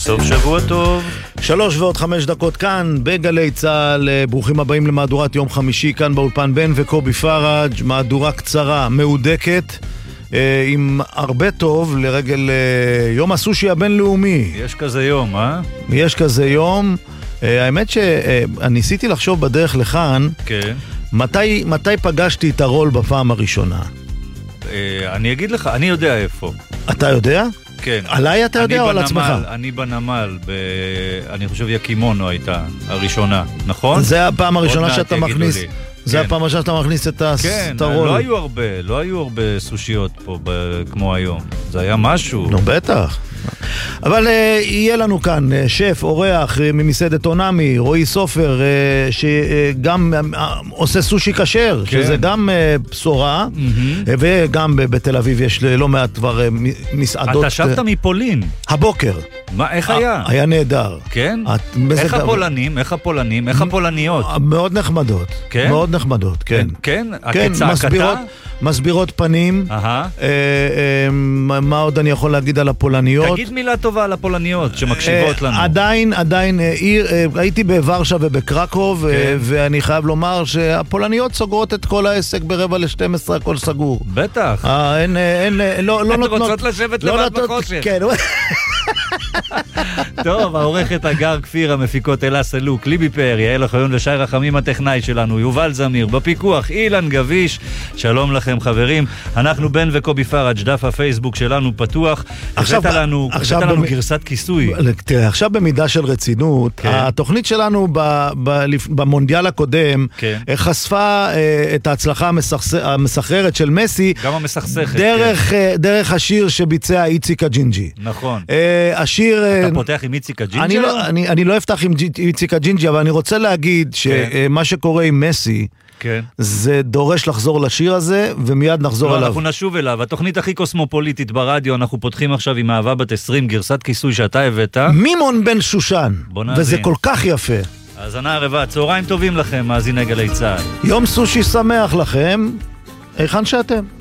סוף שבוע טוב. 3:05 כאן בגלי צהל. ברוכים הבאים למהדורת יום חמישי כאן באולפן בן וקובי פראג'. מהדורה קצרה, מהודקת, עם הרבה טוב לרגל יום הסושי הבינלאומי. יש כזה יום, אה? יש כזה יום. האמת שניסיתי לחשוב בדרך לכאן, כן. מתי פגשתי את הרול בפעם הראשונה? אני אגיד לך, אני יודע איפה. אתה יודע? כן. עליי אתה יודע או על עצמך? אני בנמל, אני חושב יקימונו הייתה הראשונה, נכון? זה הפעם הראשונה שאתה מכניס, זה כן. הפעם הראשונה שאתה מכניס את הרול. לא היו הרבה סושיות פה כמו היום. זה היה משהו. נו, בטח. אבל יהיה לנו כאן שף, אורח ממסעדת אונמי, רועי סופר, שגם עושה סושי כשר, כן. שזה גם בשורה, וגם בתל אביב יש לא מעט כבר מסעדות. אתה שבת מפולין. הבוקר. מה, איך היה? היה נהדר. כן? איך הפולנים? איך הפולנים? איך הפולניות? מאוד נחמדות. כן? מאוד נחמדות, כן. כן? כן, כצעקתה? מסבירות פנים. מה עוד אני יכול להגיד על הפולניות? תגיד מילה טובה על הפולניות שמקשיבות לנו. עדיין, הייתי בוורשה ובקרקוב, ואני חייב לומר שהפולניות סוגרות את כל העסק ב11:45, הכל סגור. בטח. לא הן נותנות... רוצות לשבת לבד בחושך. כן. טוב, העורכת הגר כפיר, המפיקות אלה סלוק, ליבי פאר, יעל אוחיון ושי רחמים הטכנאי שלנו, יובל זמיר, בפיקוח אילן גביש. שלום לכם חברים, אנחנו בן וקובי פראג', דף הפייסבוק שלנו פתוח. הבאת לנו גרסת כיסוי. תראה, עכשיו במידה של רצינות, התוכנית שלנו במונדיאל הקודם חשפה את ההצלחה המסחררת של מסי, גם המסחסכת, דרך השיר שביצע איציק הג'ינג'י. נכון. השיר... אתה פותח עם איציק הג'ינג'י? אני לא אפתח עם איציק הג'ינג'י, אבל אני רוצה להגיד שמה שקורה עם מסי, זה דורש לחזור לשיר הזה, ומיד נחזור אליו. אנחנו נשוב אליו. התוכנית הכי קוסמופוליטית ברדיו, אנחנו פותחים עכשיו עם אהבה בת 20, גרסת כיסוי שאתה הבאת. מימון בן שושן. וזה כל כך יפה. האזנה ערבה, צהריים טובים לכם, מאזיני גלי צהל. יום סושי שמח לכם, היכן שאתם.